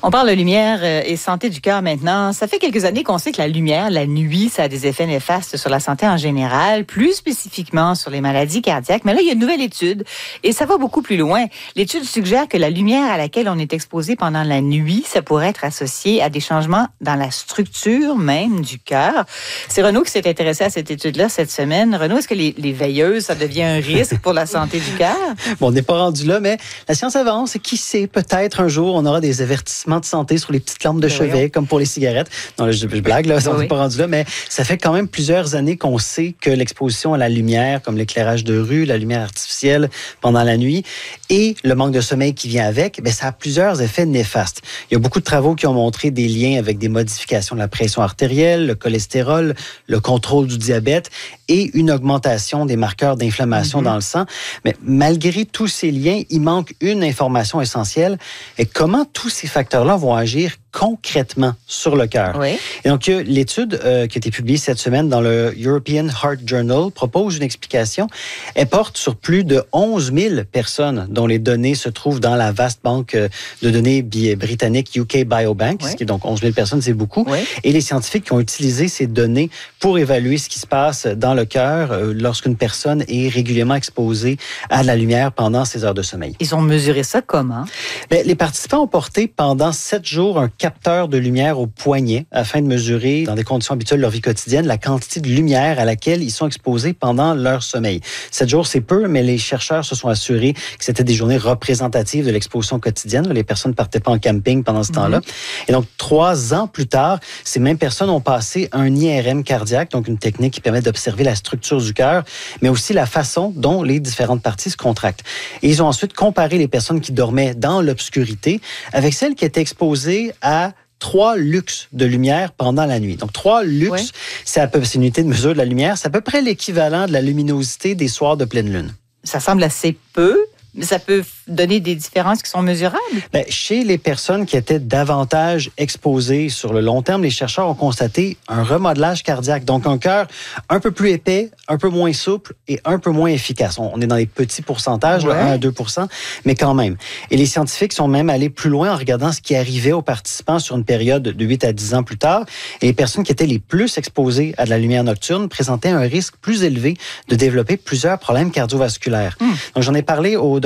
On parle de lumière et santé du cœur maintenant. Ça fait quelques années qu'on sait que la lumière, la nuit, ça a des effets néfastes sur la santé en général, plus spécifiquement sur les maladies cardiaques. Mais là, il y a une nouvelle étude et ça va beaucoup plus loin. L'étude suggère que la lumière à laquelle on est exposé pendant la nuit, ça pourrait être associé à des changements dans la structure même du cœur. C'est Renaud qui s'est intéressé à cette étude-là cette semaine. Renaud, est-ce que les veilleuses, ça devient un risque pour la santé du cœur? Bon, on n'est pas rendu là, mais la science avance et qui sait, peut-être un jour, on aura des avertissements de santé sur les petites lampes de chevet, comme pour les cigarettes. Non, là, je blague, là, on n'est pas rendu là, mais ça fait quand même plusieurs années qu'on sait que l'exposition à la lumière, comme l'éclairage de rue, la lumière artificielle pendant la nuit et le manque de sommeil qui vient avec, bien, ça a plusieurs effets néfastes. Il y a beaucoup de travaux qui ont montré des liens avec des modifications de la pression artérielle, le cholestérol, le contrôle du diabète et une augmentation des marqueurs d'inflammation dans le sang. Mais malgré tous ces liens, il manque une information essentielle. Et comment tous ces facteurs-là vont agir concrètement sur le cœur. Oui. Et donc, l'étude qui a été publiée cette semaine dans le European Heart Journal propose une explication. Elle porte sur plus de 11 000 personnes dont les données se trouvent dans la vaste banque de données britannique UK Biobank, ce qui est donc 11 000 personnes, c'est beaucoup. Oui. Et les scientifiques qui ont utilisé ces données pour évaluer ce qui se passe dans le cœur lorsqu'une personne est régulièrement exposée à la lumière pendant ses heures de sommeil. Ils ont mesuré ça comment? Bien, les participants ont porté pendant 7 jours un capteur de lumière au poignet afin de mesurer, dans des conditions habituelles de leur vie quotidienne, la quantité de lumière à laquelle ils sont exposés pendant leur sommeil. 7 jours, c'est peu, mais les chercheurs se sont assurés que c'était des journées représentatives de l'exposition quotidienne. Les personnes ne partaient pas en camping pendant ce temps-là. Et donc, 3 ans plus tard, ces mêmes personnes ont passé un IRM cardiaque, donc une technique qui permet d'observer la structure du cœur, mais aussi la façon dont les différentes parties se contractent. Et ils ont ensuite comparé les personnes qui dormaient dans l'obscurité avec celles qui étaient exposées à 3 luxes de lumière pendant la nuit. Donc, 3 luxes, c'est une unité de mesure de la lumière. C'est à peu près l'équivalent de la luminosité des soirs de pleine lune. Ça semble assez peu, mais ça peut donner des différences qui sont mesurables? Bien, chez les personnes qui étaient davantage exposées sur le long terme, les chercheurs ont constaté un remodelage cardiaque. Donc, un cœur un peu plus épais, un peu moins souple et un peu moins efficace. On est dans les petits pourcentages, 1 à 2 %, mais quand même. Et les scientifiques sont même allés plus loin en regardant ce qui arrivait aux participants sur une période de 8 à 10 ans plus tard. Et les personnes qui étaient les plus exposées à de la lumière nocturne présentaient un risque plus élevé de développer plusieurs problèmes cardiovasculaires. Donc, j'en ai parlé au